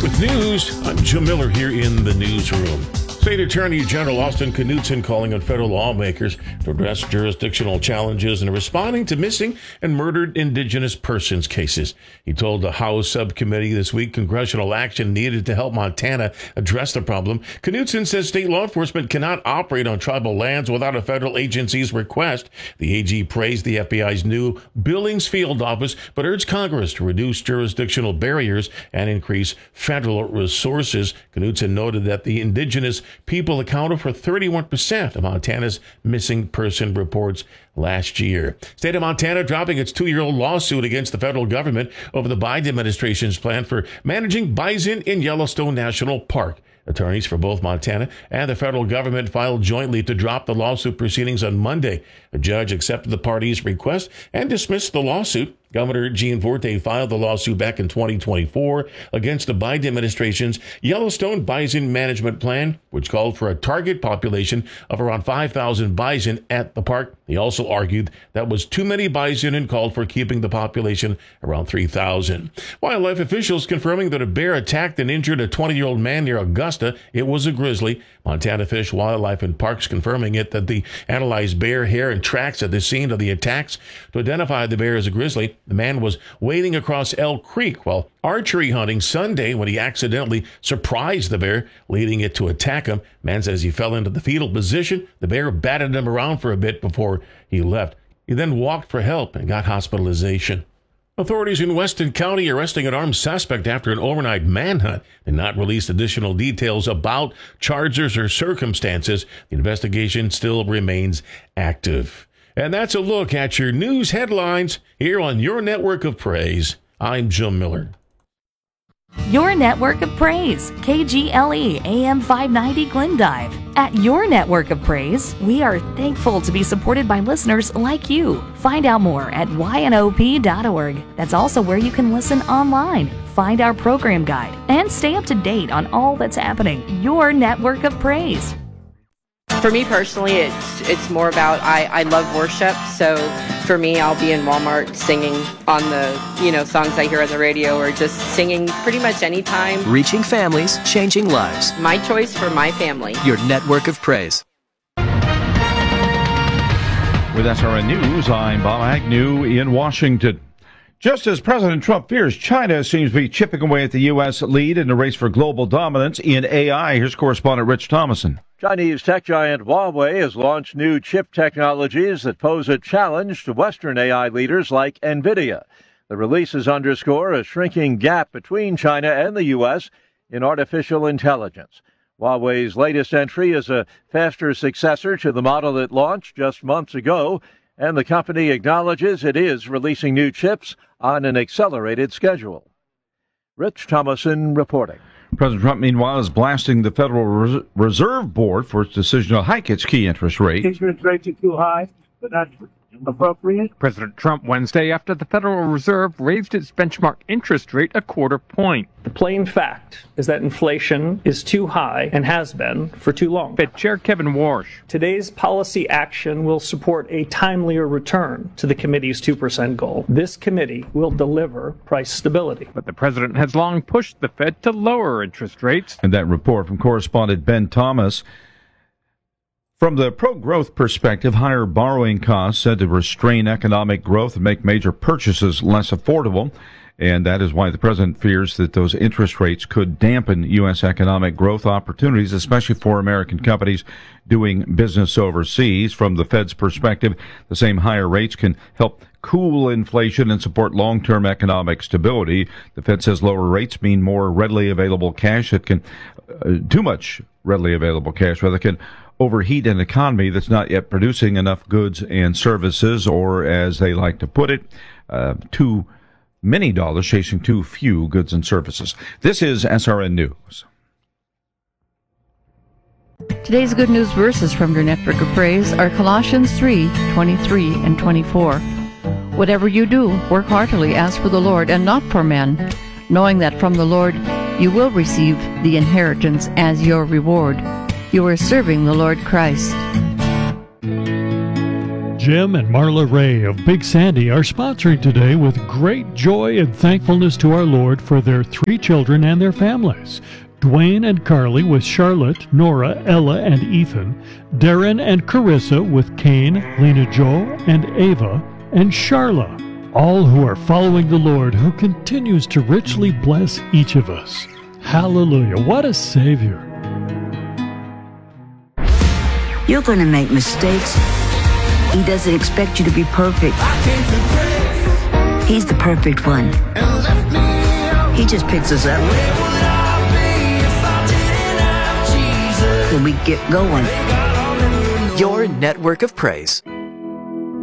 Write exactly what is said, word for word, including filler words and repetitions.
With news, I'm Jim Miller here in the newsroom. State Attorney General Austin Knudsen calling on federal lawmakers to address jurisdictional challenges in responding to missing and murdered Indigenous persons cases. He told the House subcommittee this week congressional action needed to help Montana address the problem. Knudsen says state law enforcement cannot operate on tribal lands without a federal agency's request. The A G praised the F B I's new Billings Field Office, but urged Congress to reduce jurisdictional barriers and increase federal resources. Knudsen noted that the Indigenous people accounted for thirty-one percent of Montana's missing person reports last year. State of Montana dropping its two-year-old lawsuit against the federal government over the Biden administration's plan for managing bison in Yellowstone National Park. Attorneys for both Montana and the federal government filed jointly to drop the lawsuit proceedings on Monday. A judge accepted the parties' request and dismissed the lawsuit. Governor Gianforte filed the lawsuit back in twenty twenty-four against the Biden administration's Yellowstone Bison Management Plan, which called for a target population of around five thousand bison at the park. He also argued that was too many bison and called for keeping the population around three thousand. Wildlife officials confirming that a bear attacked and injured a twenty-year-old man near Augusta. It was a grizzly. Montana Fish, Wildlife, and Parks confirming it that the analyzed bear hair and tracks at the scene of the attacks to identify the bear as a grizzly. The man was wading across Elk Creek while archery hunting Sunday when he accidentally surprised the bear, leading it to attack him. Man says he fell into the fetal position. The bear batted him around for a bit before he left. He then walked for help and got hospitalization. Authorities in Weston County arresting an armed suspect after an overnight manhunt and not released additional details about charges or circumstances. The investigation still remains active. And that's a look at your news headlines here on Your Network of Praise. I'm Jim Miller. Your Network of Praise, K G L E A M five ninety Glendive. At Your Network of Praise, we are thankful to be supported by listeners like you. Find out more at Y N O P dot org. That's also where you can listen online, find our program guide, and stay up to date on all that's happening. Your Network of Praise. For me personally, it's it's more about I, I love worship, so for me, I'll be in Walmart singing on the, you know, songs I hear on the radio or just singing pretty much anytime. Reaching families, changing lives. My choice for my family. Your Network of Praise. With S R N News, I'm Bob Agnew in Washington. Just as President Trump fears, China seems to be chipping away at the U S lead in the race for global dominance in A I. Here's correspondent Rich Thomason. Chinese tech giant Huawei has launched new chip technologies that pose a challenge to Western A I leaders like NVIDIA. The releases underscore a shrinking gap between China and the U S in artificial intelligence. Huawei's latest entry is a faster successor to the model it launched just months ago, and the company acknowledges it is releasing new chips on an accelerated schedule. Rich Thomason reporting. President Trump, meanwhile, is blasting the Federal Reserve Board for its decision to hike its key interest rate. Interest rates are too high, but not appropriate. President Trump Wednesday after the Federal Reserve raised its benchmark interest rate a quarter point. The plain fact is that inflation is too high and has been for too long. Fed Chair Kevin Warsh. Today's policy action will support a timelier return to the committee's two percent goal. This committee will deliver price stability. But the president has long pushed the Fed to lower interest rates. And that report from correspondent Ben Thomas. From the pro-growth perspective, higher borrowing costs said to restrain economic growth and make major purchases less affordable. And that is why the president fears that those interest rates could dampen U S economic growth opportunities, especially for American companies doing business overseas. From the Fed's perspective, the same higher rates can help cool inflation and support long-term economic stability. The Fed says lower rates mean more readily available cash. It can, uh, too much readily available cash, rather, can overheat an economy that's not yet producing enough goods and services, or as they like to put it, uh, too many dollars chasing too few goods and services. This is S R N News. Today's good news verses from your Network of Praise are Colossians three, twenty-three and twenty-four. Whatever you do, work heartily as for the Lord and not for men, knowing that from the Lord you will receive the inheritance as your reward. You are serving the Lord Christ. Jim and Marla Ray of Big Sandy are sponsoring today with great joy and thankfulness to our Lord for their three children and their families. Dwayne and Carly with Charlotte, Nora, Ella, and Ethan. Darren and Carissa with Kane, Lena Jo, and Ava, and Charla. All who are following the Lord, who continues to richly bless each of us. Hallelujah. What a Savior. You're going to make mistakes. He doesn't expect you to be perfect. He's the perfect one. He just picks us up when we get going. Your network of praise.